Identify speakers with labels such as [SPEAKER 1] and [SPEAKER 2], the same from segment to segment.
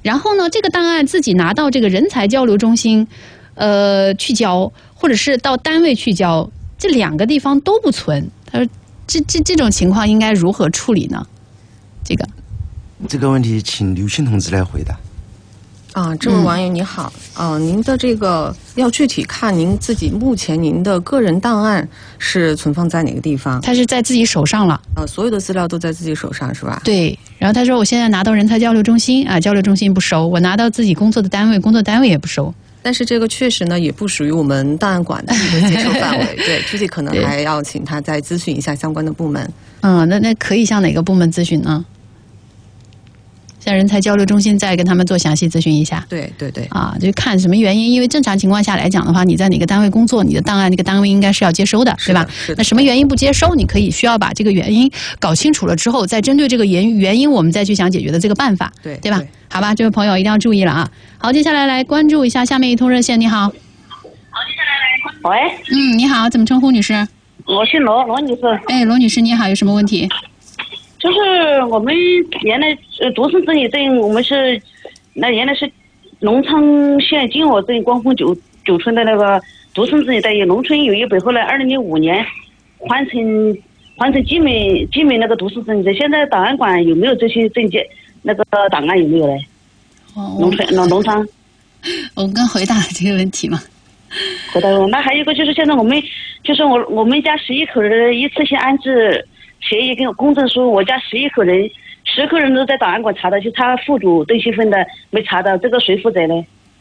[SPEAKER 1] 然后呢，这个档案自己拿到这个人才交流中心，去交，或者是到单位去交，这2个地方都不存。他说，这种情况应该如何处理呢？这个
[SPEAKER 2] 问题，请刘庆同志来回答。
[SPEAKER 3] 这位网友你好，您的这个要具体看您自己目前您的个人档案是存放在哪个地方？
[SPEAKER 1] 他是在自己手上了，
[SPEAKER 3] 所有的资料都在自己手上是吧？
[SPEAKER 1] 对。然后他说我现在拿到人才交流中心交流中心不收，我拿到自己工作的单位，工作单位也不收。
[SPEAKER 3] 但是这个确实呢，也不属于我们档案馆的一个接受范围。对，具体可能还要请他再咨询一下相关的部门。
[SPEAKER 1] 那可以向哪个部门咨询呢？向人才交流中心再跟他们做详细咨询一下。
[SPEAKER 3] 对，
[SPEAKER 1] 就看什么原因，因为正常情况下来讲的话，你在哪个单位工作，你的档案那个单位应该是要接收的，对吧？那什么原因不接收，你需要把这个原因搞清楚了之后，再针对这个原因，我们再去想解决的这个办法，对吧？好吧，这位朋友一定要注意了啊！好，接下来来关注一下下面一通热线。你好。
[SPEAKER 4] 喂。
[SPEAKER 1] 你好，怎么称呼女士？
[SPEAKER 4] 我姓罗，罗女士。
[SPEAKER 1] 罗女士你好，有什么问题？
[SPEAKER 4] 就是我们原来独生子女证，我们是原来是龙昌县金河镇光丰九村的那个独生子女待遇，农村有一本，后来2005年换成基民那个独生子女证。现在档案馆有没有这些证件？那个档案有没有嘞？农昌。
[SPEAKER 1] 我刚回答了这个问题嘛。
[SPEAKER 4] 回答了。那还有一个就是现在我们家11口人一次性安置协议跟公证书，我家11口人，10口人都在档案馆查到，就差户主邓锡芬的没查到，这个谁负责呢？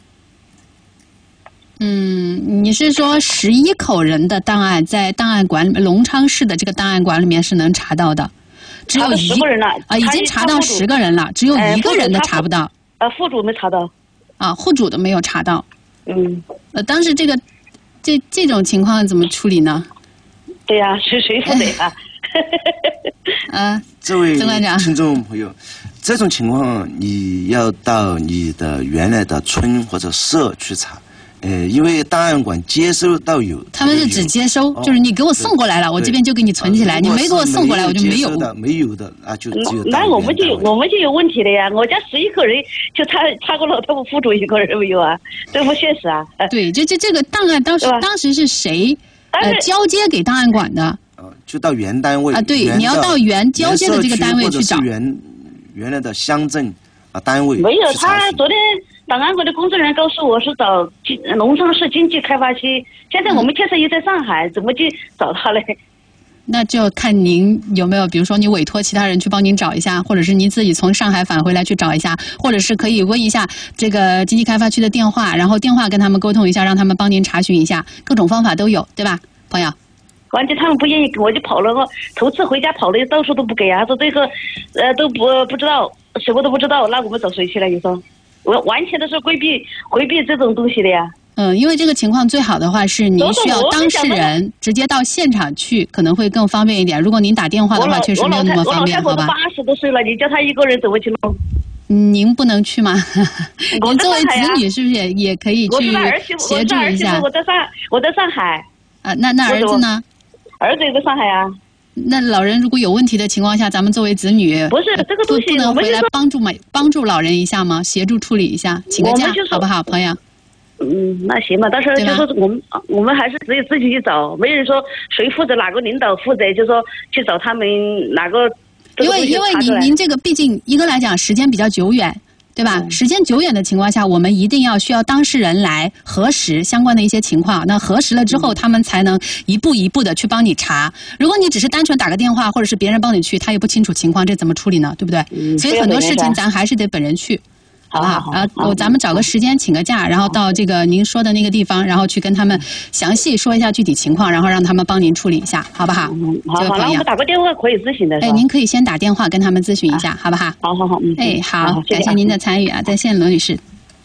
[SPEAKER 1] 你是说11口人的档案在档案馆里面，龙昌市的这个档案馆里面是能查到的，只有
[SPEAKER 4] 10个人了
[SPEAKER 1] 已经查到10个人了，只有1个人的查不到。
[SPEAKER 4] 户主没查到。
[SPEAKER 1] 户主都没有查到。当时这种情况怎么处理呢？
[SPEAKER 4] 对呀，谁负责啊？
[SPEAKER 2] 这位听众朋友，这种情况你要到你的原来的村或者社去查，因为档案馆接收到有，
[SPEAKER 1] 他们是只接收，就是你给我送过来了，我这边就给你存起来，你没给我送过来，我就没有。
[SPEAKER 2] 没有的啊，就只有。
[SPEAKER 4] 那我们就有问题了呀！我家11口人，就差个老太婆户主1个人没有啊，这不现实啊！
[SPEAKER 1] 对，这个档案当时是谁交接给档案馆的？
[SPEAKER 2] 就到原单位
[SPEAKER 1] 对，你要到原交接的这个单位去找。
[SPEAKER 2] 原来的乡镇单位。
[SPEAKER 4] 没有，他昨天档案馆的工作人员告诉我是找龙昌市经济开发区，现在我们建设也在上海，怎么去找他嘞？
[SPEAKER 1] 那就看您有没有，比如说你委托其他人去帮您找一下，或者是您自己从上海返回来去找一下，或者是可以问一下这个经济开发区的电话，然后电话跟他们沟通一下，让他们帮您查询一下，各种方法都有，对吧，朋友？
[SPEAKER 4] 关键他们不愿意，我就跑了，我头次回家跑了，到处都不给啊，说这个都不知道，什么都不知道，那我们找谁去了？你说，我完全都是回避这种东西的呀。
[SPEAKER 1] 因为这个情况最好的话是您需要当事人直接到现场去，可能会更方便一点。如果您打电话的话，确实没有那么方便，好吧
[SPEAKER 4] ？80多岁了，你叫他一个人怎么去弄？
[SPEAKER 1] 您不能去吗？您作为子女是不是也可以去协助一下？
[SPEAKER 4] 我在上海。
[SPEAKER 1] 那儿子呢？
[SPEAKER 4] 儿子也在上海啊。
[SPEAKER 1] 那老人如果有问题的情况下，咱们作为子女，
[SPEAKER 4] 不是这个东西，
[SPEAKER 1] 不能回来帮助老人一下吗？协助处理一下，请个假，好不好，朋友？
[SPEAKER 4] 那行吧，但是就说我们还是只有自己去找，没人说谁负责，哪个领导负责，就说去找他们哪个。
[SPEAKER 1] 因为您这个毕竟一个来讲时间比较久远。对吧？时间久远的情况下，我们一定需要当事人来核实相关的一些情况。那核实了之后，他们才能一步一步的去帮你查。如果你只是单纯打个电话，或者是别人帮你去，他也不清楚情况，这怎么处理呢？对不对？所以很多事情咱还是得本人去。好不好？然后咱们找个时间请个假，然后到这个您说的那个地方，然后去跟他们详细说一下具体情况，然后让他们帮您处理一下，好不好？
[SPEAKER 4] 好，那我们打个电话可以咨询的。
[SPEAKER 1] 您可以先打电话跟他们咨询一下，好不好？
[SPEAKER 4] 好。
[SPEAKER 1] 好，感谢您的参与啊，在线罗女士。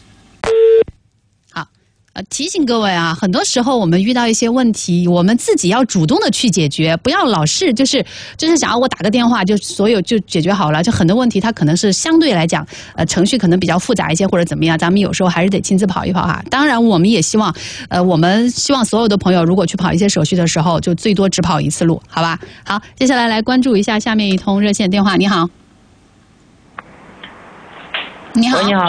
[SPEAKER 1] 提醒各位啊，很多时候我们遇到一些问题，我们自己要主动的去解决，不要老是就是想要我打个电话就所有就解决好了。就很多问题它可能是相对来讲程序可能比较复杂一些或者怎么样，咱们有时候还是得亲自跑一跑哈。当然我们也希望我们希望所有的朋友如果去跑一些手续的时候，就最多只跑一次路，好吧？好，接下来关注一下下面一通热线电话。你好。你好。